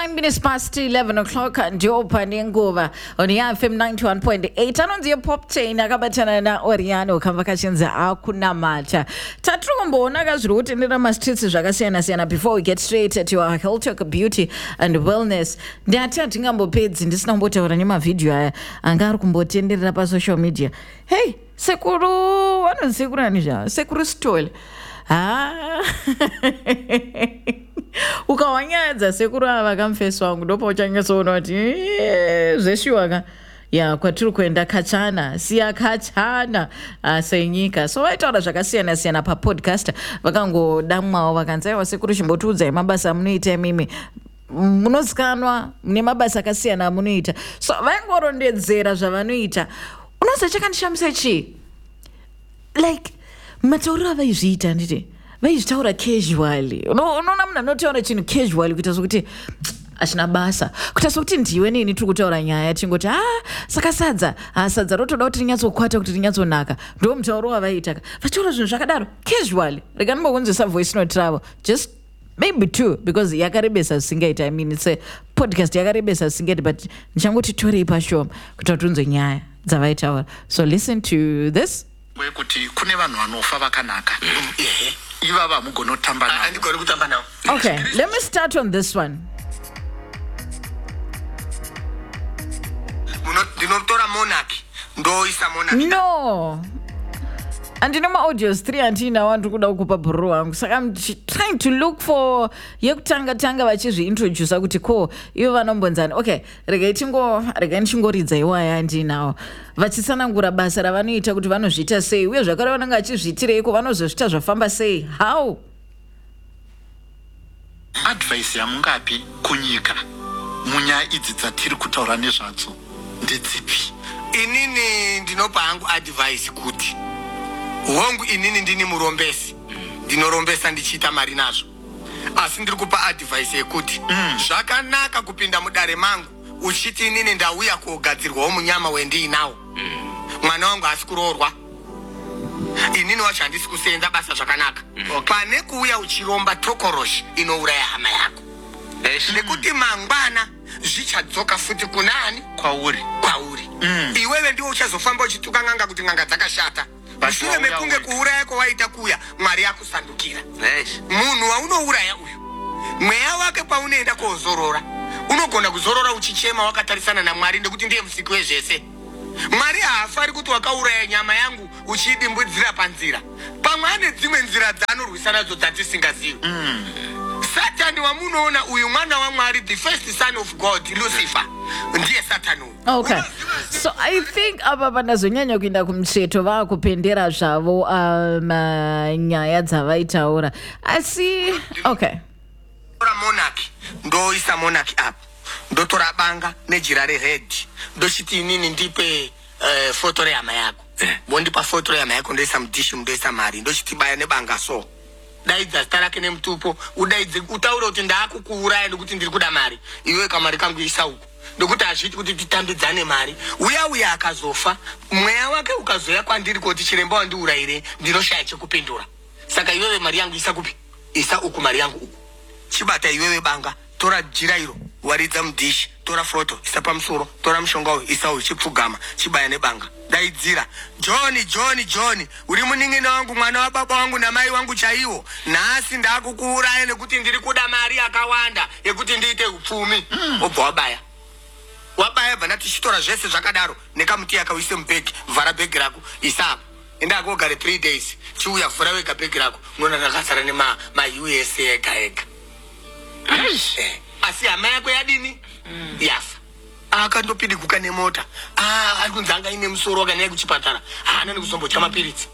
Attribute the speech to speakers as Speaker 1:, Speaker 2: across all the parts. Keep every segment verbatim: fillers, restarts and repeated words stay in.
Speaker 1: nine minutes past eleven o'clock ndio pani nguva on F M ninety-one point eight anonzi pop chain akabatana na Oriano kamba kachinza akunamata tatrumboona kazviri kutendera mastreets zvakasiyana siyana. Before we get straight to our health talk, beauty and wellness, ndati atingambopedzi ndisina kumbotaura nemavideo aya anga ari kumbotenderera pa social media. Hey, sekuru vanosekura nizva sekuru stole ah ukawanyadza sekuru ava kamfesi wangu ndopa uchanyasoona kuti zveshuwaka ya kwatiri kuenda kachana siya kachana uh, senyika. So vaitaura zvakasiyana siyana pa podcast vakangodamwawo vakanzaiwa sekuru chimbotiudzai mabasa amunoita mimi munozikanwa mune mabasa akasiyana amunoita. So vaingorondedzera zvavanoita. Unoziva chakandishamisa chii, like matauriro avaizviita nditi vaizvitaura casually. Unoona munhu anotaura chinhu casually kuita sokuti ashina basa, kuita sokuti ndiwe nini tiri kutaura nyaya tingoti ah saka sadza ah sadza rotoda kuti rinyatsokwata kuti rinyatsonaka, ndo mutauro wavaita. Vataura zvinhu zvakadaro casually. Rega ndimbokunzwisa voice note ravo just maybe two because yakarebesa zvisingaiti. I mean it's a podcast yakarebesa zvisingaiti, but ndichangoti torei pashoma kuti tunzwe nyaya dzavaitaura. So listen to this.
Speaker 2: Wekuti kune vanhu vanofa vakanaka ivava mugonotamba navo. Andigoni kutamba navo.
Speaker 1: Okay, let me start on this one.
Speaker 2: Ndinotora monarchy ndoisa monarchy.
Speaker 1: No, andina ma-audios three andinawo ndiri kuda kukupa bhuru wangu, saka I'm trying to look for yekutanga tanga vachizviintrodusa kuti ko ivo vanombonzani. Okay, regai tingo regai ndichingoridza iwaya andinawo vachitsanangura basa ravanoita kuti vanozviita sei uye zvakare vanenge vachizviitireiko, vanozozviita zvafamba sei. How
Speaker 2: advice yamungapi kunyika munyaya idzi dzatiri kutaura nezvadzo ndedzipi? Inini ndinopa hangu advice kuti hongu inini ndini murombesi, ndinorombesa ndichiita mari nazvo, asi ndiri kupa advice yekuti mm. zvakanaka kupinda mudare mangu uchiti inini ndauya kugadzirwawo munyama wendiinawo mm. mwana wangu asi kuroorwa, inini wacho handisi kusenza basa zvakanaka mm. okay. pane kuuya uchiromba tokoroshi inouraya hama yako nekuti mangwana zvichadzoka futi kunani kwauri kwauri mm. iwewe ndiwo uchazofamba uchituka ng'anga kuti ng'anga dzakashata. Mushure mekunge kuuraya kwawaita kuya Mwari yakusandukira. Munhu waunouraya uyu mweya wake paunoenda kozorora unogona kuzorora uchichema wakatarisana na Mwari ndekuti ndiye musiki wezvese. Mwari haafari kuti wakauraya nyama yangu uchidimbudzira panzira, pamwe ane dzimwe nzira dzaanorwisana nadzo dzatisingazivi. mm. Satani wamunoona uyu mwana waMwari, the first son of God, Lucifer, ndiye Satani.
Speaker 1: Okay, so I think aba vanazonyanya kuinda kumcheto vakupendera zvavo um, nyaya dzavaitaura asi okay.
Speaker 2: Tora monarchy ndoisa monarchy up, ndotora banga nejira rered ndochiti inini ndipe uh, foto rehama yako eh. Bondipa foto rehama yako ndoisa mudhishi ndoisa mari ndochiti baya nebanga so daidza zita rake nemutupo udaidze utaure kuti ndakukuuraya nekuti ndiri kuda mari, iwe kamari kangu isa uko ndokuti hazviti kuti titambidzane mari. Uya uya akazofa mweya wake ukazoya kwandiri kuti chiremba wandiurayire ndinoshaya chekupindura, saka iwewe mari yangu isa kupi? Isa uku mari yangu uku. Chibata iwewe banga, tora jira iro waridza mudhishi, tora foto isa pamusoro, tora mushonga uyu isa uyu chipfugama chibaya nebanga daidzira John John John uri muning'ina wangu, mwana wababa wangu namai wangu chaiwo, nhasi ndakukuuraya nekuti ndiri kuda mari yakawanda yekuti ndiite upfumi. mm. Obva wabaya wabaya bvana tichitora zvese zvakadaro nekamuti yakawise mubhegi, vhara bhegi rako isa apa enda akogare three days chiuya vhura wega bhegi rako unoona rakazara nema ma-U S A ega ega. eh. Asi hama yako yadini? mm. yafa akandopidiguka nemota. ah ari kunzi anga ine musoro wakanyaya kuchipatara, haana nekuzombotya mapiritsi.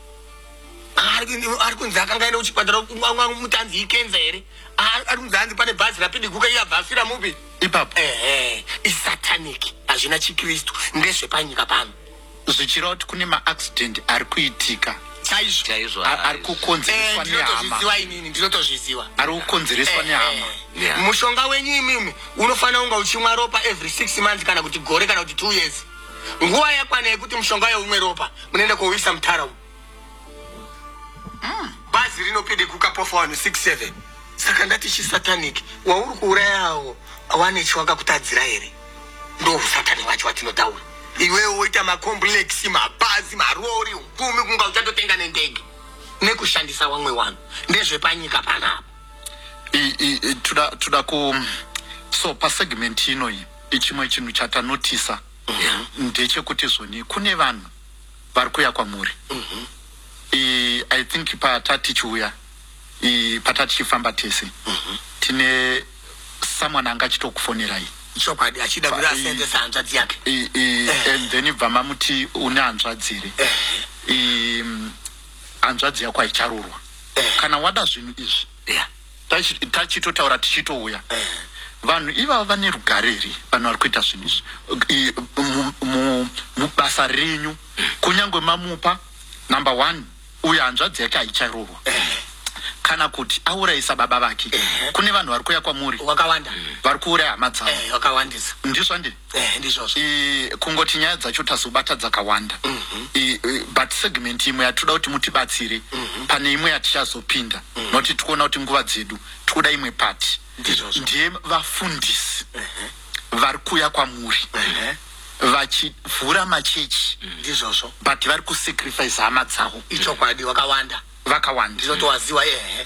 Speaker 2: ari kunzi akanga aenda kuchipatara mutanzi ikenza here, ari kunzi hanzi pane bhazi rapidiguka iye abva afira mupi ipapo. ehe isataniki, hazvina chikristu, ndezvepanyika pano. Zvichira kuti kune maaccident ari kuitika chaizvo ari kukonzereswa nehama. Ndinotozviziva inini, ndinotozviziva ari kukonzereswa nehama. Mushonga wenyu imimi unofanira kunga uchimwa ropa every six months kana kuti gore kana kuti two years. Nguva yakwana yekuti mushonga yeumwe ropa munoenda kouisa mutara umu. mm. Bhazi rinopinde kuka pofa one six seven saka ndati chisatanic wauri kuurayawo wane chiwakakutadzira here ndo satani wacho watinotaura iwewe woita macomplex mabhazi marori ukumi kunga uchatotenga nendege nekushandisa wamwe wanhu ndezvepanyika panapa
Speaker 3: tuda tuda ku so pasegment ino iyi ichimwe chinhu chatanotisa ndechekuti zvoni kune vanhu vari kuya kwamuri I think patati chiuya patati chifamba tese tine someone anga chitokufonerai
Speaker 2: chokwadi achida kuti asendesa hanzvadzi yake
Speaker 3: and then ibva mamuti une hanzvadzi here hanzvadzi yako haicharurwa kana wada zvinhu izvi tachitotaura tichitouya vanhu ivava vane rugare here vanhu vari kuita zvinhu izvi mubasa renyu kunyange mamupa number one uyo hanzvadzi yake haicharurwa kana kuti aurayisa baba vake kune vanhu vari kuya kwamuri
Speaker 2: wakawanda
Speaker 3: vari kuuraya hama dzavo
Speaker 2: wakawandisa
Speaker 3: ndizvo handii
Speaker 2: ndizvozvo
Speaker 3: kungoti nyaya dzacho tazobata dzakawanda but segment imwe yatoda kuti mutibatsire pane imwe yatichazopinda nokuti tikuona kuti nguva dzedu tikuda imwe pati ndiye vafundisi vari kuya kwamuri vachivhura machechi
Speaker 2: ndizvozvo
Speaker 3: but vari kusacrifice hama dzavo
Speaker 2: ichokwadi wakawanda
Speaker 3: vakawanda
Speaker 2: ndizotowaziwa ehe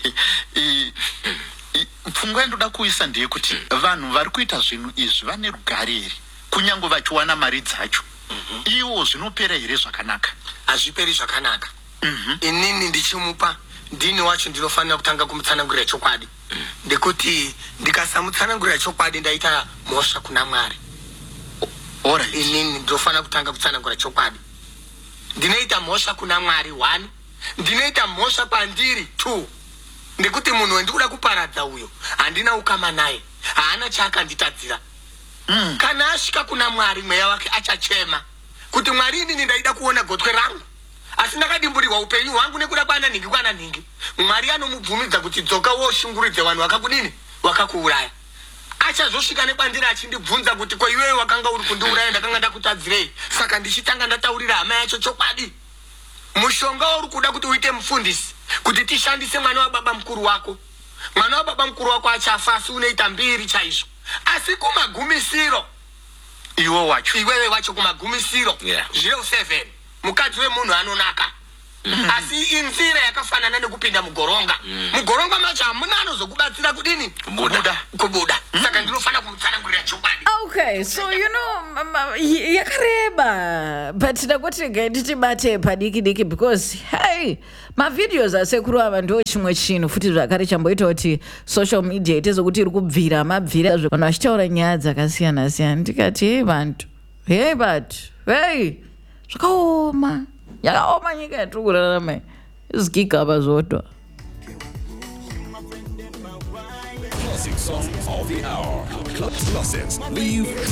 Speaker 3: pfungwa yandoda kuisa ndeyekuti vanhu vari kuita zvinhu izvi vane rugare here kunyange vachiwana mari dzacho iwo zvinopera here zvakanaka
Speaker 2: hazviperi zvakanaka inini ndichimupa ndini wacho ndinofanira kutanga kumutsanangurira chokwadi ndekuti ndikasamutsanangurira chokwadi ndaita mhosva kuna Mwari inini ndinofanira kutanga kutsanangurira chokwadi ndinoita mhosva kuna Mwari one ndinoita mhosva pandiri two ndekuti munhu wandikuda kuparadza uyo handina ukama naye haana chaakanditadzira mm. kana asvika kuna Mwari mweya wake achachema kuti Mwari inini ndaida kuona gotwe rangu asi ndakadimburirwa upenyu hwangu nekuda kwana nhingi kwana nhingi Mwari anomubvumidza kuti dzoka woshunguridze vanhu vakakudini wakakuuraya achazosvika nekwandiri achindibvunza kuti ko iwewe wakanga uri kundiuraya ndakanga ndakutadzirei saka ndichitanga ndataurira hama yacho chokwadi mushonga uri kuda kuti uite mufundisi kuti tishandise mwana wababa mukuru wako mwana wababa mukuru wako achafa asi unoita mbiri chaizvo asi kumagumisiro
Speaker 3: iwe wacho
Speaker 2: iwewe wacho kumagumisiro zero seven mukadzi wemunhu anonaka mm. asi inzira yakafanana nekupinda mugoronga mm. mugoronga macho hamuna anozokubatsira kudini
Speaker 3: kubuda
Speaker 2: kubuda mm. saka ndinofanira kumutsanangurira chokwadi.
Speaker 1: Okay, so you know yakareba but ndakoti nditibate padiki diki because hey mavideos asekuru ava ndo chimwe chinhu futi zvakare chamboita kuti social media itezo kuti iri kubvira mabvira vanhu vachitaura nyaya dzakasiyana siyana ndikati hey vantu hey but hey zvakaoma yakaoma nyika yatiri kurarama izigigaba zvodwa.
Speaker 4: Classic song of the hour. Classics leave